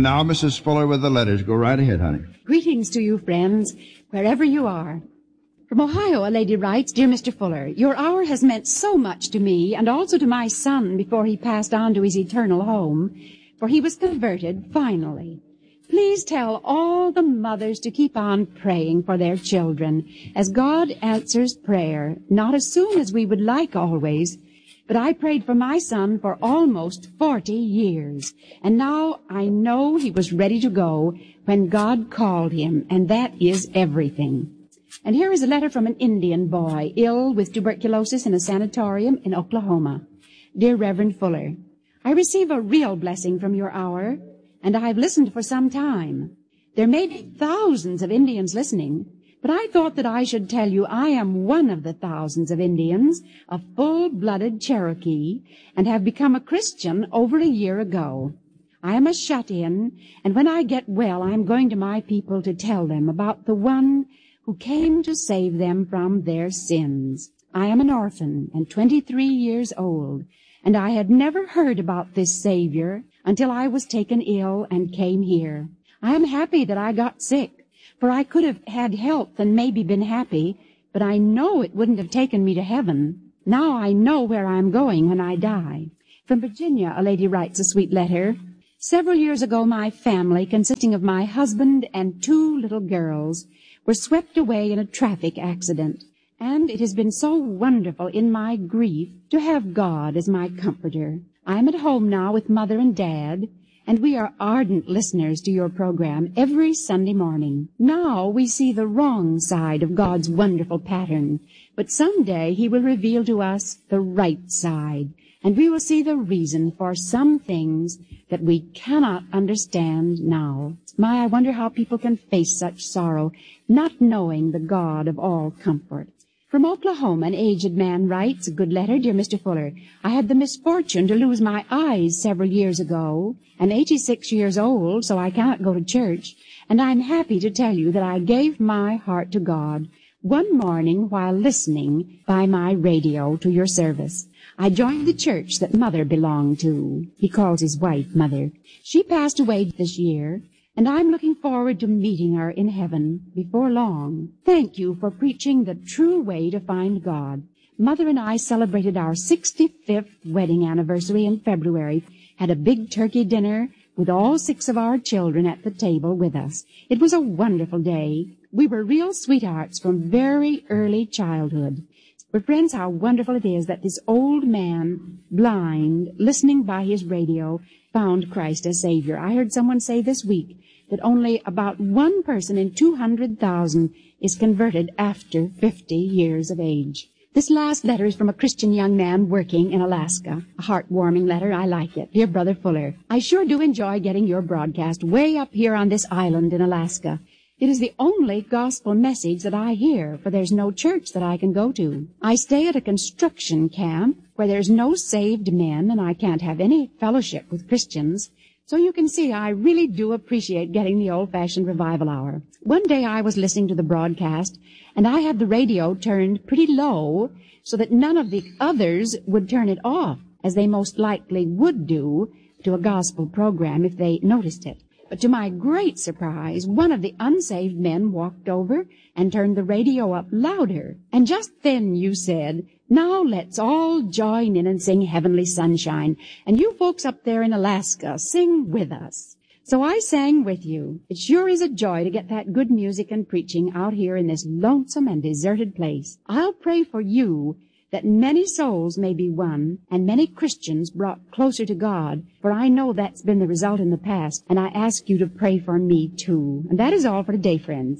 And now, Mrs. Fuller with the letters. Go right ahead, honey. Greetings to you, friends, wherever you are. From Ohio, a lady writes, Dear Mr. Fuller, your hour has meant so much to me and also to my son before he passed on to his eternal home, for he was converted finally. Please tell all the mothers to keep on praying for their children, as God answers prayer, not as soon as we would like always, but I prayed for my son for almost 40 years, and now I know he was ready to go when God called him, and that is everything. And here is a letter from an Indian boy, ill with tuberculosis in a sanatorium in Oklahoma. Dear Reverend Fuller, I receive a real blessing from your hour, and I have listened for some time. There may be thousands of Indians listening, but I thought that I should tell you I am one of the thousands of Indians, a full-blooded Cherokee, and have become a Christian over a year ago. I am a shut-in, and when I get well, I am going to my people to tell them about the one who came to save them from their sins. I am an orphan and 23 years old, and I had never heard about this Savior until I was taken ill and came here. I am happy that I got sick, for I could have had health and maybe been happy, but I know it wouldn't have taken me to heaven. Now I know where I am going when I die. From Virginia, a lady writes a sweet letter. Several years ago, my family, consisting of my husband and 2 little girls, were swept away in a traffic accident, and it has been so wonderful in my grief to have God as my comforter. I am at home now with Mother and Dad, and we are ardent listeners to your program every Sunday morning. Now we see the wrong side of God's wonderful pattern, but someday He will reveal to us the right side, and we will see the reason for some things that we cannot understand now. I wonder how people can face such sorrow, not knowing the God of all comfort. From Oklahoma, an aged man writes a good letter. Dear Mr. Fuller, I had the misfortune to lose my eyes several years ago. I'm 86 years old, so I cannot go to church, and I'm happy to tell you that I gave my heart to God one morning while listening by my radio to your service. I joined the church that Mother belonged to. He calls his wife Mother. She passed away this year, and I'm looking forward to meeting her in heaven before long. Thank you for preaching the true way to find God. Mother and I celebrated our 65th wedding anniversary in February, had a big turkey dinner with all 6 of our children at the table with us. It was a wonderful day. We were real sweethearts from very early childhood. But friends, how wonderful it is that this old man, blind, listening by his radio, found Christ as Savior. I heard someone say this week that only about 1 person in 200,000 is converted after 50 years of age. This last letter is from a Christian young man working in Alaska. A heartwarming letter. I like it. Dear Brother Fuller, I sure do enjoy getting your broadcast way up here on this island in Alaska. It is the only gospel message that I hear, for there's no church that I can go to. I stay at a construction camp where there's no saved men, and I can't have any fellowship with Christians. So you can see I really do appreciate getting the old-fashioned revival hour. One day I was listening to the broadcast, and I had the radio turned pretty low so that none of the others would turn it off, as they most likely would do to a gospel program if they noticed it. But to my great surprise, one of the unsaved men walked over and turned the radio up louder. And just then you said, now let's all join in and sing Heavenly Sunshine. And you folks up there in Alaska, sing with us. So I sang with you. It sure is a joy to get that good music and preaching out here in this lonesome and deserted place. I'll pray for you that many souls may be won and many Christians brought closer to God, for I know that's been the result in the past, and I ask you to pray for me too. And that is all for today, friends.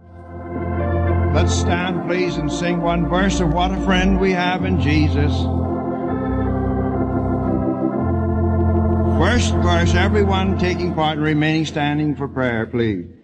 Let's stand, please, and sing one verse of What a Friend We Have in Jesus. First verse, everyone taking part and remaining standing for prayer, please.